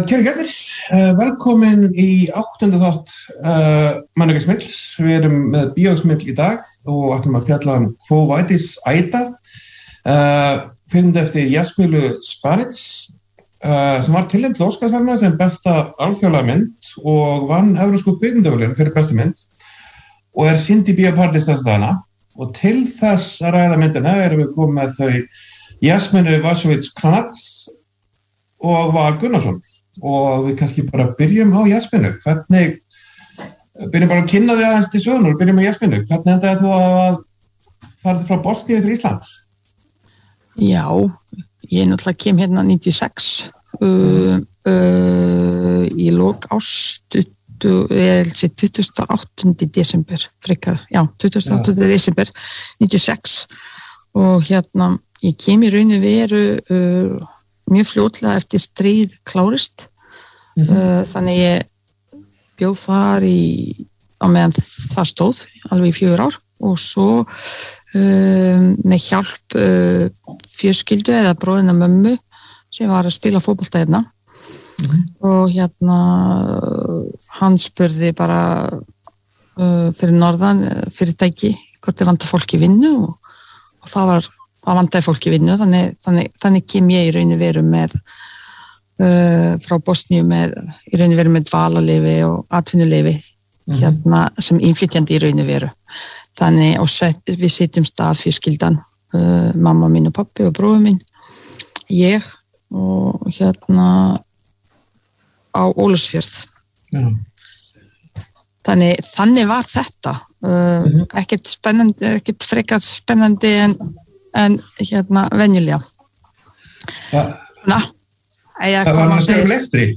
Kæri gestir, velkomin í 8. þátt Menningarsmills. Við erum með bíósmill í dag og ætlum að fjalla Quo Vadis Aida, film eftir Jasmínu Sparić, sem var tilnefnd til Óskarsverðlauna sem besta alþjóðlega mynd og vann evrópsku kvikmyndaverðlaun fyrir bestu mynd og sýnd í Bíó Paradís þessa dagana. Og til þess að ræða myndina erum við komið með þau Jasmínu Vasovic-Kranac og Val Gunnarsson. Og við kannski bara byrjum á Jasmínu. Byrjum bara að kynna þig aðeins til sögunar og byrjum á Jasmínu. Hvernig endaði þú að fara frá Bosníu til Íslands? Já, ég náttúrulega kem hérna 96 í lok árs 28. desember frekar, já, 28. desember 96 og hérna ég kem í raun og veru mjög fljótlega eftir stríð klárist þannig ég bjó þar á meðan það stóð alveg í 4 ár og svo með hjálp fjölskyldu eða bróðina mömmu sem var að spila fótbolta hérna og hérna hann spurði bara fyrir norðan fyrirtæki hvort þið vantar fólk í vinnu og það vantaði fólk í vinnu þannig kem ég í raun og veru með frá Bosníu í raun og veru með dvalarleyfi og atvinnuleyfi hérna sem innflytjandi í raun og veru þannig og við sitjum stað fjölskyldan mamma mín og pabbi og bróðir minn ég og hérna á Ólafsfjörð þannig var þetta ekkert frekar spennandi en hérna venjulega það var að spila leftri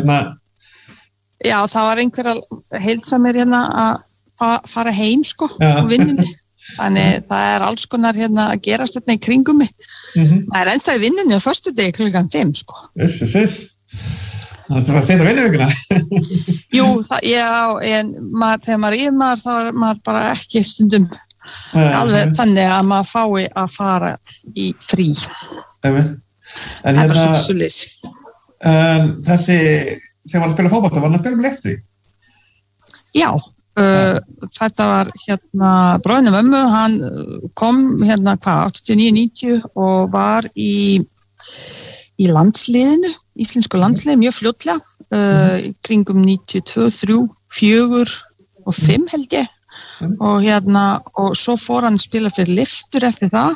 já það var einhver að heilsa mér hérna að fara heim sko á vinnunni þannig það alls konar hérna að gerast þetta í kringum mig það ennþá í vinnunni á föstudegi klukkan 5 sko Það var steint að vinnuvikuna. Jú, en þegar maður er yfirmaður þá er maður bara ekki stundum alveg þannig að maður fái að fara í frí. En bara svoleiðis. Þessi sem var að spila fótbolta, var hann að spila með leftri? Já, þetta var hérna bróðin mömmu, hann kom hérna 89-90 og var í landsliðinu, íslensku landsliði mjög fljótlega kringum 92, 3, 4 og 5 held ég og hérna og svo fór hann að spila fyrir Liftur eftir það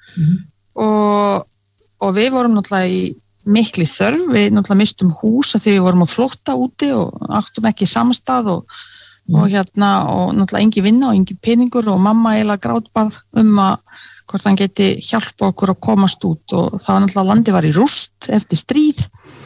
og við vorum náttúrulega í mikli þörf, við náttúrulega mistum hús að því við vorum á flótta úti og áttum ekki í sama stað og hérna og náttúrulega engin vinna og engin peningur og mamma eiginlega grátbað að hvort hann geti hjálpa okkur að komast út og það var náttúrulega landið var í rúst eftir stríð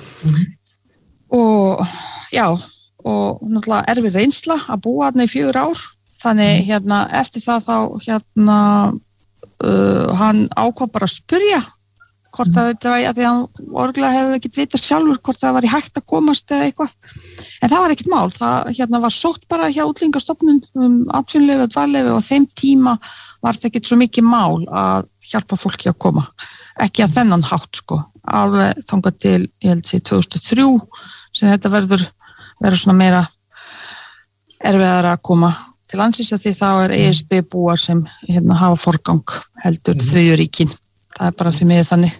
og já og náttúrulega erfið reynsla að búa þarna í 4 ár þannig hérna eftir það þá hérna hann ákvað bara að spyrja hvort þetta var því að hann orðlega hefur ekkert vitað sjálfur hvort það var í hægt að komast eða eitthvað en það var ekkert mál, það hérna var sótt bara hjá Útlendingastofnun atvinnuleyfi og dvalarleyfi og þeim tíma var það ekki svo mikið mál að hjálpa fólki að koma. Ekki að þennan hátt sko. Alveg þangað til, ég held sér 2003 sem þetta verður svona meira erfiðara að koma til landsins að því þá ESB búar sem hérna hafa forgang heldur þriðju ríkin. Það bara því miður þannig.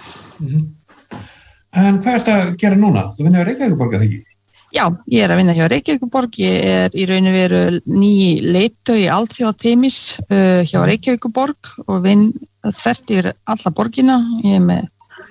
En hvað ertu að gera núna? Þú vinnur á Reykjavíkurborg eða ekki? Já, ég að vinna hjá Reykjavíkurborg, ég í raun og veru ný leiðtogi alþjóðateymis hjá Reykjavíkurborg og vinn þvert yfir alla borgina, ég með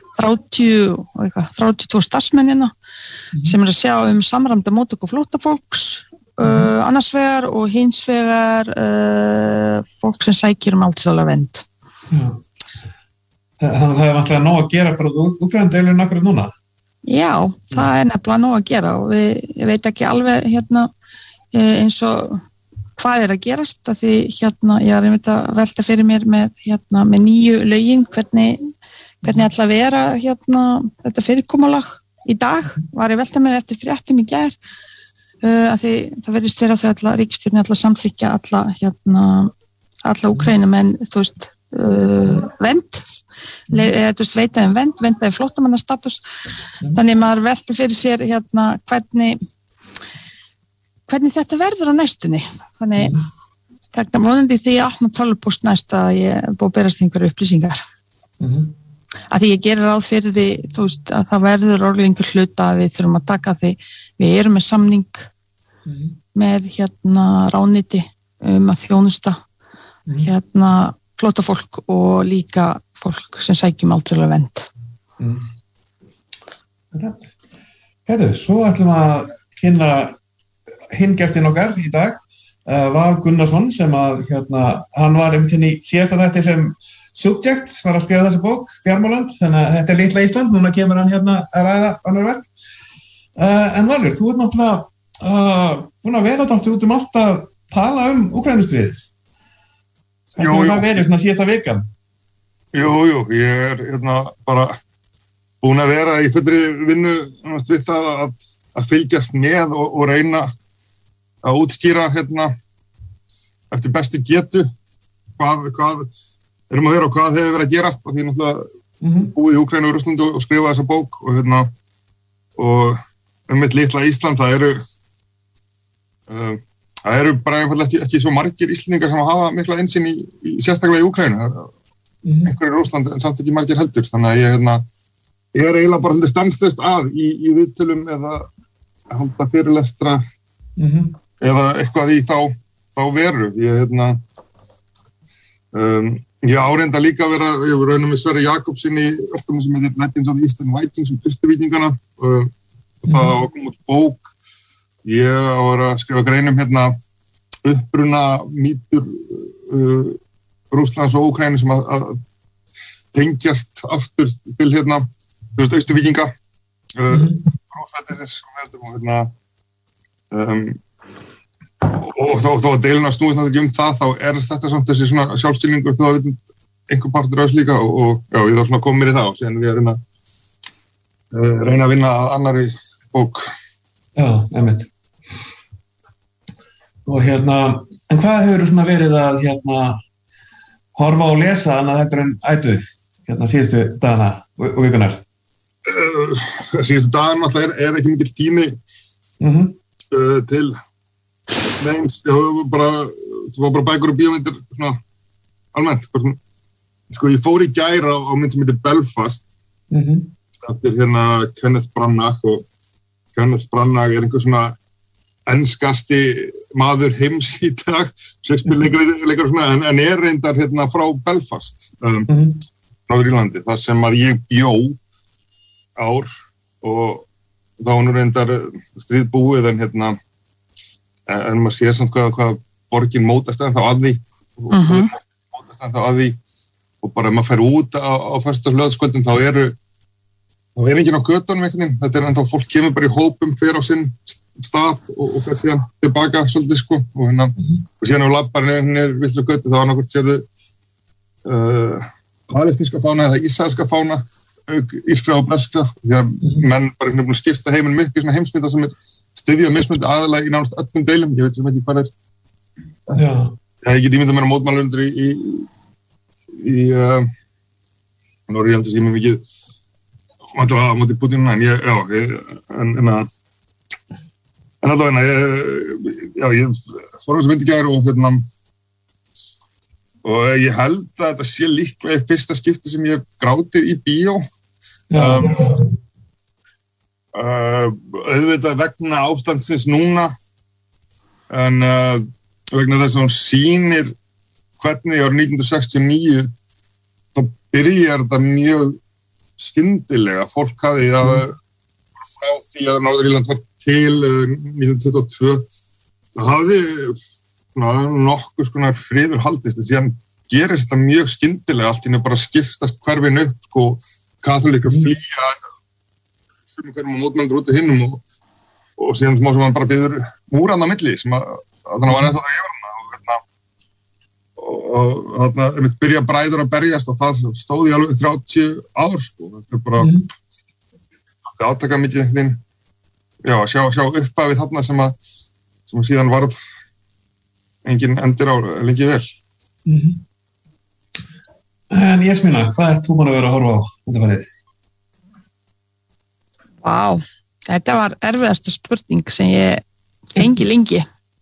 32 starfsmennina sem að sjá samræmda móttöku flóttafólks annars vegar og hins vegar fólk sem sækir alþjóðlega vernd. Þannig að það vantilega nóg að gera bara Úkraínudeiluna akkurat núna? Já, það nefnilega nóg að gera og ég veit ekki alveg hérna eins og hvað að gerast að því hérna ég einmitt að velta fyrir mér með nýju lögin hvernig ætla að vera hérna þetta fyrirkomulag í dag var ég velta mér eftir fréttum í gær að því það verðist vera að ríkisstjórnin ætla að samþykkja alla Úkraínumenn þú veist vernd, veita vernd, venda flóttamannastatus. Þannig maður velti fyrir sér hvernig þetta verður á næstunni. Þannig það vonandi því að opna tölvupóst næst að ég búið að berast einhverju upplýsingar. Að því ég gerir ráð fyrir því, þú veist, að það verður orðlengur hluta að við þurfum að taka því við erum með samning með ráðuneyti að þjónusta flóttafólk og líka fólk sem sækjum alþjóðlega vernd. Heiðu, svo ætlum að kynna hinn gestinn okkar í dag, Val Gunnarsson sem að hann var í síðasta þætti sem subject, var að skrifa þessi bók, Bjarmaland, þannig að þetta litla Ísland, núna kemur hann að ræða annar verk. En Valur, þú náttúrulega búin að vera dálítið út allt að tala Úkraínustríðið. Hvernig það verið svona síðasta vikan? Jú, ég bara búin að vera í fullri vinnu við það að fylgjast með og reyna að útskýra eftir bestu getu hvað erum að höra og hvað hefur verið að gerast og því náttúrulega búið í Úkraínu og Rússlandi og skrifa þessa bók og mitt litla Ísland það eru bara einfaldlega ekki svo margir Íslendingar sem hafa mikla innsýn í sérstaklega í Úkraínu. Einhverjir í Rússlandi en samt ekki margir heldur. Þannig að ég er eiginlega bara stanslaust í viðtölum eða að halda fyrirlestra eða eitthvað í þá veru. Ég áreinda líka að ég var raunum með Sverri Jakobsson í verkefni sem heitir Legends of the Eastern Vikings Austurvíkingana og það var komið út bók. Ég var að skrifa greinum uppbruna mýtur Rússlands og Úkraínu sem að tengjast aftur til Austurvíkinga Rússveldisins og þó að deilina snúist náttúrulega ekki það, þá þetta samt þessi svona sjálfstilningur þó að við einhver partur af þess líka og ég þá svona kom mér í það og síðan við reyna að vinna að annarri bók. Já, einmitt. Og en hvað hefur svona verið að horfa og lesa annað heldur en ætu síðustu dagana og vikunar? Síðustu dagana alltaf er ekki mikill tími til neins, það var bara bækur og bíómyndir svona almennt. Sko ég fór í gær á mynd sem heitir Belfast eftir Kenneth Branagh og Kenneth Branagh er einhver svona enskasti maður heims í dag, Shakespeare-leikari svona, en er reyndar frá Belfast, Norður Írlandi, þar sem að ég bjó ár og þá var reyndar stríðbúið en maður sér samt hvað borgin mótast ennþá að því og bara ef maður fer út á föstudagslögðskvöldum þá er enginn á götunum einhvern veginn, þetta ennþá fólk kemur bara í hópum fer á sinn stað og fer síðan tilbaka svolítið sko og síðan ef labbar niður villu götu þá annarkvort sérðu palestíska fána eða ísraelska fána auk írskra og breskra því að menn bara búin að skipta heiminum upp í svona heimsmynda sem styðja mismundi aðalega í nánast öllum deilum, ég veit sem ekki hvað ég get ímyndað mér á mótmælundur í Norður Írlandi sem ég með mikið á móti Putin en allavega ég fór þessu mynd í gær og ég held að þetta sé líklega fyrsta skipti sem ég hef grátið í bíó auðvitað vegna ástandsins núna en vegna þess að hún sýnir hvernig árið 1969 þá byrjar þetta mjög skyndilega, fólk hafði frá því að Norður Írland var til 1922 það hafði nokkur skonar friður haldist en síðan gerist þetta mjög skyndilega allt í einu bara skiptast hverfin upp sko, katólíkar flýja sumum hverjum og mótmælendur út af hinnum og síðan smá sem hann bara byður múran á milli sem að þannig var ennþá það yfirna og þarna byrja bræður að berjast og það stóð í alveg 30 ár sko, þetta er bara þetta átaka mikið einhvern veginn sjá uppafið þarna sem að síðan varð engin endir á lengi vel. En Jasmína, hvað ert þú búin að vera að horfa á undanfarið? Vá, þetta var erfiðasta spurning sem ég fengi lengi.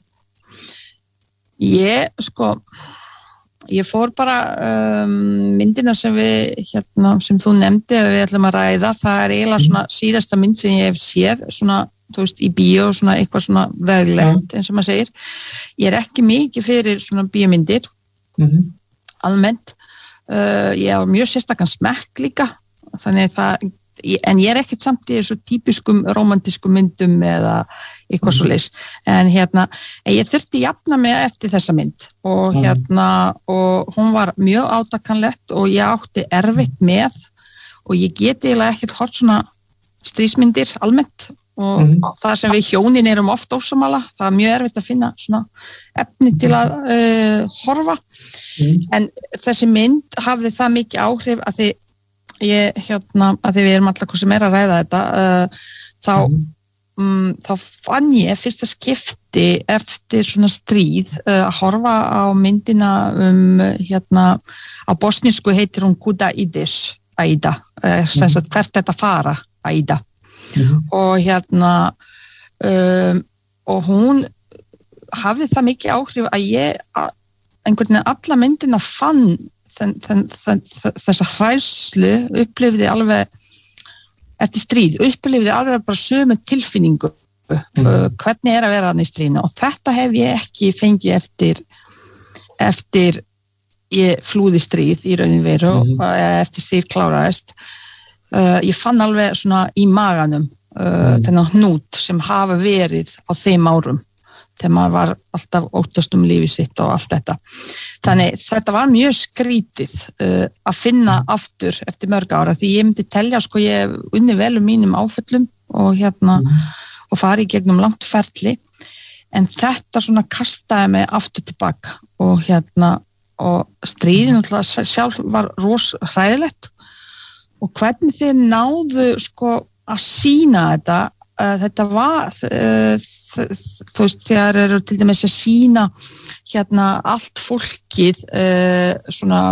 Ég fór bara myndina sem sem þú nefndi að við ætlum að ræða, það eiginlega svona síðasta mynd sem ég hef séð, svona, þú veist, í bíó, svona eitthvað svona veglegt, eins og maður segir. Ég ekki mikið fyrir svona bíómyndir, almennt. Ég á mjög sérstakann smekk líka, þannig en ég ekkert samt í þessu típiskum rómantískum myndum eða eitthvað svoleiðis, en ég þurfti jafna mig eftir þessa mynd og og hún var mjög átakanlegt og ég átti erfitt með og ég geti eiginlega ekkert hort svona stríðsmyndir almennt og það sem við hjónin erum oft ósammála, það mjög erfitt að finna svona efni til að horfa, en þessi mynd hafði það mikið áhrif að því að því við erum alltaf hvað sem að ræða þetta, þá fann ég fyrsta skipti eftir svona stríð að horfa á myndina á bosnísku heitir hún Kuda Idis Aida, sem sagt hvert þetta fara Aida og og hún hafði það mikið áhrif að ég einhvern veginn alla myndina fann þessa hræðslu upplifði alveg eftir stríð, upplifði alveg bara sömu tilfinningu hvernig að vera þarna í stríðinu og þetta hef ég ekki fengið eftir ég flúði stríð í rauninni veru eftir stríð kláraðist ég fann alveg svona í maganum þennan hnút sem hafa verið á þeim árum þegar maður var alltaf óttast lífið sitt og allt þetta. Þannig þetta var mjög skrítið að finna aftur eftir mörg ára því ég myndi telja, ég unni vel mínum áföllum og og fari í gegnum langt ferli en þetta svona kastaði mig aftur tilbaka og og stríðin náttúrulega sjálf var hræðilegt og hvernig þið náðu að sýna þetta var þú veist, þegar eru til dæmis að sýna allt fólkið svona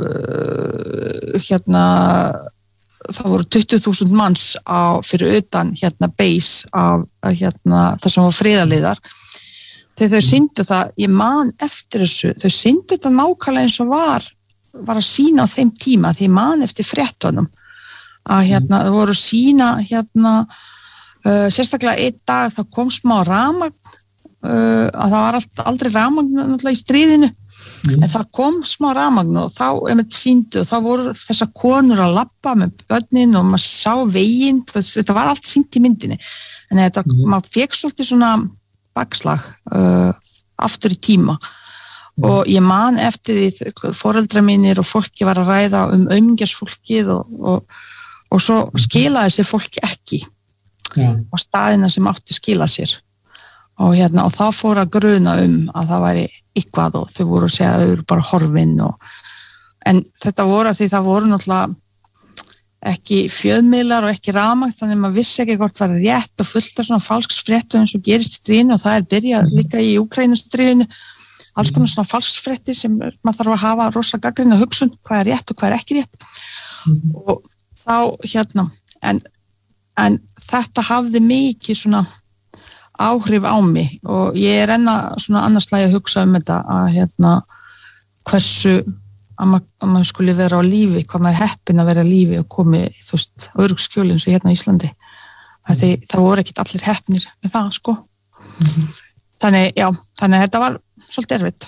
það voru 20.000 manns fyrir utan base af það sem var friðarliðar þegar þau sýndu það, ég man eftir þessu, þau sýndu þetta nákvæmlega eins og var að sýna á þeim tíma því ég man eftir fréttunum að þau voru að sýna sérstaklega einn dag þá kom smá rafmagn að það var aldrei rafmagn náttúrulega í stríðinu en það kom smá rafmagn og þá sýndu og þá voru þessar konur að labba með börnin og maður sá veginn þetta var allt sýnt í myndinni en maður fékk svolítið svona bakslag aftur í tíma og ég man eftir því foreldrar mínir og fólki var að ræða aumingjarsfólkið og svo skilaði sér fólki ekki og staðina sem átti skila sér og þá fór að gruna að það væri eitthvað og þau voru að segja að þau eru bara horfin en þetta voru að því það voru náttúrulega ekki fjölmiðlar og ekki rafmagn þannig að maður vissi ekki hvort var rétt og fullt af svona falsksfréttum eins og gerist í stríðinu og það byrjað líka í Úkraínustríðinu alls konar svona falsksfréttir sem maður þarf að hafa rosalega gagnrýna hugsun hvað rétt og hvað ekki rétt og þá en þetta hafði mikið svona áhrif á mig og ég enn svona annarslega að hugsa þetta að hversu að maður skuli vera á lífi, hvað maður heppin að vera á lífi og komi, þú veist, örugskjölinn svo í Íslandi. Því það voru ekkert allir heppnir með það, Þannig að þetta var svolítið erfitt.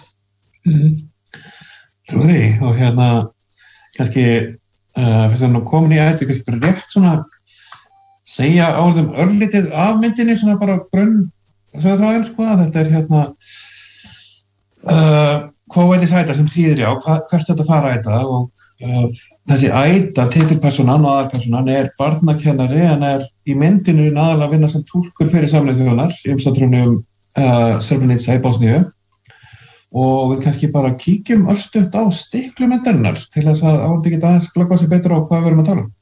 Trú því, og kannski fyrst að komin í ættu, kannski bara rétt svona segja áður örlítið af myndinni, svona bara grunn sögutráðin, að þetta hvað væri þetta sem þýðir hvert þetta fara æta og þessi æta, titilpersonan og aðalpersonan barnakennari, hann í myndinu aðalega að vinna sem túlkur fyrir Sameinuðu þjóðirnar í umsátrunum Srebrenica í Bosníu og við kannski bara kíkjum örstutt á stiklumyndarinnar til þess að átti geta aðeins glöggva sig betur á hvað við erum að tala um.